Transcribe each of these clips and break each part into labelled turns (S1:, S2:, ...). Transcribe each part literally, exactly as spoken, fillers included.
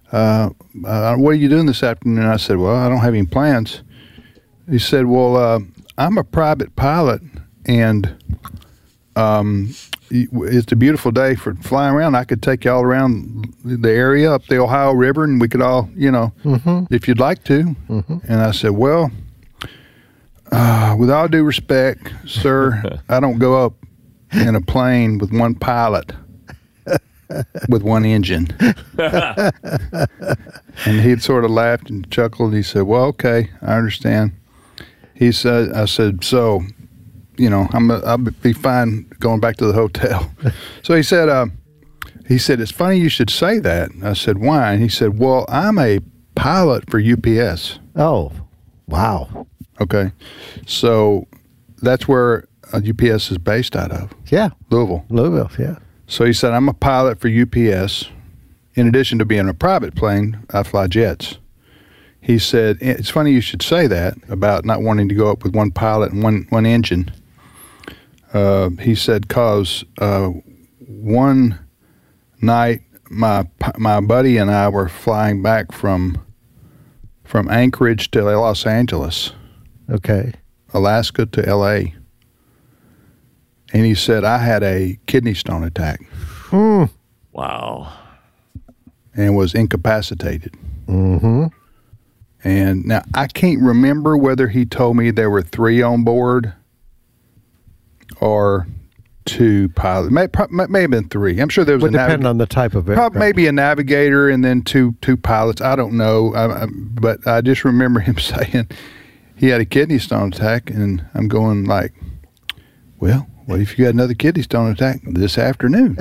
S1: uh, uh, what are you doing this afternoon? I said, well, I don't have any plans. He said, well, uh, I'm a private pilot, and um, it's a beautiful day for flying around. I could take you all around the area up the Ohio River, and we could all, you know, mm-hmm. if you'd like to. Mm-hmm. And I said, well, uh, with all due respect, sir, I don't go up in a plane with one pilot. With one engine. And he'd sort of laughed and chuckled. He said, well, okay, I understand. He said, I said, so, you know, I'm a, I'll be fine going back to the hotel. So he said, uh, he said, it's funny you should say that. I said, why? And he said, well, I'm a pilot for U P S.
S2: Oh, wow.
S1: Okay. So that's where uh, U P S is based out of.
S2: Yeah.
S1: Louisville.
S2: Louisville, yeah.
S1: So he said, I'm a pilot for U P S. In addition to being a private plane, I fly jets. He said, it's funny you should say that about not wanting to go up with one pilot and one, one engine. Uh, he said, because uh, one night my my buddy and I were flying back from from Anchorage to Los Angeles.
S2: Okay.
S1: Alaska to L A And he said, I had a kidney stone attack.
S2: Hmm.
S3: Wow.
S1: And was incapacitated.
S2: Mm-hmm.
S1: And now, I can't remember whether he told me there were three on board or two pilots. May, may, may have been three. I'm sure there was
S2: Would
S1: a
S2: depend
S1: navig-
S2: on the type of aircraft.
S1: Maybe a navigator and then two two pilots. I don't know. I, I, but I just remember him saying he had a kidney stone attack, and I'm going like, well, what if you got another kidney stone attack this afternoon?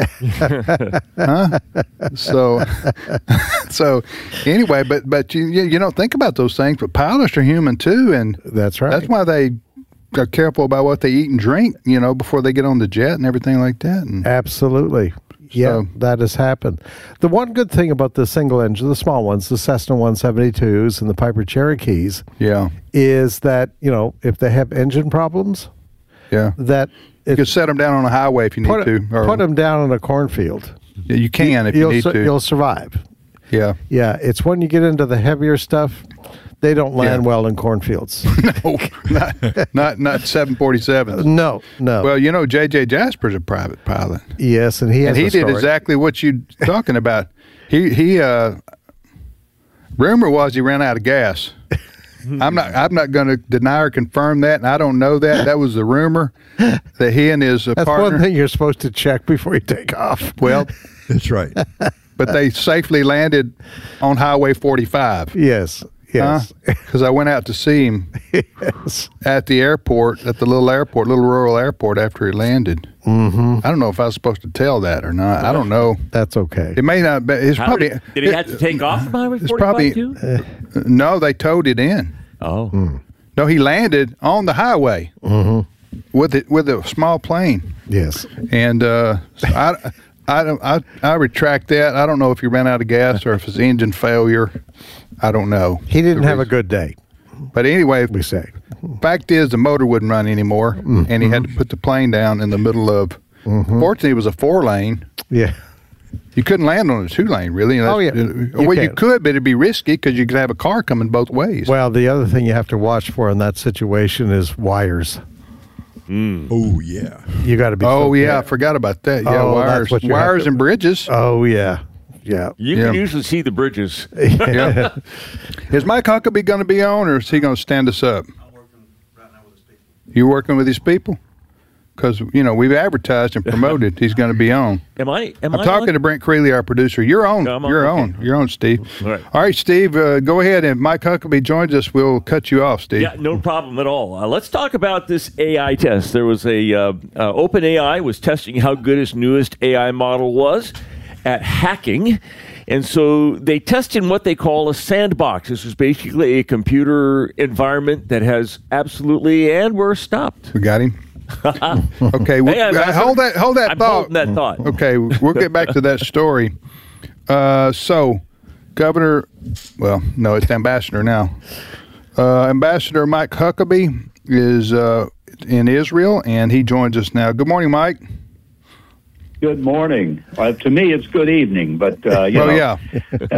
S1: Huh? So, so anyway, but but you you don't think about those things. But pilots are human too, and
S2: that's right.
S1: That's why they are careful about what they eat and drink, you know, before they get on the jet and everything like that. And
S2: absolutely, yeah, so, that has happened. The one good thing about the single engine, the small ones, the Cessna one seventy-twos and the Piper Cherokees,
S1: yeah,
S2: is that you know if they have engine problems,
S1: yeah,
S2: that.
S1: You can set them down on a highway if you need
S2: put,
S1: to.
S2: Or, put them down in a cornfield.
S1: Yeah, you can if you need
S2: su-
S1: to.
S2: You'll survive.
S1: Yeah.
S2: Yeah, it's when you get into the heavier stuff, they don't land
S1: yeah.
S2: well in cornfields.
S1: No, not, not not seven forty-sevens.
S2: No, no.
S1: Well, you know, J J Jasper's a private pilot.
S2: Yes, and he has
S1: and he
S2: a
S1: did
S2: story.
S1: exactly what you're talking about. He he. Uh, rumor was he ran out of gas. I'm not. I'm not going to deny or confirm that, and I don't know that. That was the rumor that he and his uh,
S2: That's
S1: partner.
S2: one thing you're supposed to check before you take off.
S1: Well,
S4: that's right.
S1: But they safely landed on Highway forty-five.
S2: Yes, yes.
S1: Because huh? I went out to see him
S2: yes.
S1: at the airport, at the little airport, little rural airport after he landed.
S2: Mm-hmm.
S1: I don't know if I was supposed to tell that or not. I don't know.
S2: That's okay.
S1: It may not be. It's
S3: How
S1: probably.
S3: Did, did he
S1: it,
S3: have to take off from Highway forty-five
S1: probably,
S3: too?
S1: Uh, no, they towed it in.
S3: Oh.
S2: Mm.
S1: No, he landed on the highway
S2: mm-hmm.
S1: with it with a small plane.
S2: Yes.
S1: And uh, so I, I, don't, I, I retract that. I don't know if he ran out of gas or if it's engine failure. I don't know.
S2: He didn't have a good day.
S1: But anyway,
S2: we say.
S1: Fact is, the motor wouldn't run anymore,
S2: mm-hmm.
S1: and he had to put the plane down in the middle of. Mm-hmm. Fortunately, it was a four lane.
S2: Yeah.
S1: You couldn't land on a two lane, really.
S2: Oh, yeah.
S1: Uh,
S2: you
S1: well,
S2: can.
S1: you could, but it'd be risky because you could have a car coming both ways.
S2: Well, the other thing you have to watch for in that situation is wires.
S4: Mm. Oh, yeah.
S2: You got to be.
S1: Oh, yeah. yeah. I forgot about that. Yeah,
S2: oh,
S1: wires. Wires
S2: to,
S1: and bridges.
S2: Oh, yeah. Yeah.
S3: You
S1: yeah.
S3: can usually see the bridges.
S1: Yeah. Is Mike Huckabee going to be on, or is he going to stand us up?
S5: I'm working right now with his people.
S1: You're working with his people? Because, you know, we've advertised and promoted he's going to be on.
S3: Am I? Am
S1: I'm
S3: I
S1: talking
S3: on?
S1: to Brent Creeley, our producer. You're on.
S3: No, I'm on.
S1: You're
S3: Okay.
S1: on. You're on, Steve.
S3: All right,
S1: all right Steve, uh, go ahead. And Mike Huckabee joins us. We'll cut you off, Steve.
S3: Yeah, no problem at all. Uh, let's talk about this A I test. There was a uh, uh, OpenAI was testing how good its newest A I model was at hacking. And so they tested what they call a sandbox. This is basically a computer environment that has absolutely, and we're stopped.
S1: We got him. Okay, well,
S3: Hey,
S1: uh, hold that hold that
S3: I'm
S1: thought.
S3: holding that thought.
S1: Okay, we'll get back to that story. Uh, so, Governor, well, no, it's Ambassador now. Uh, Ambassador Mike Huckabee is uh, in Israel, and he joins us now. Good morning, Mike.
S6: Good morning. Uh, to me, it's good evening, but uh, you
S1: well,
S6: know,
S1: yeah.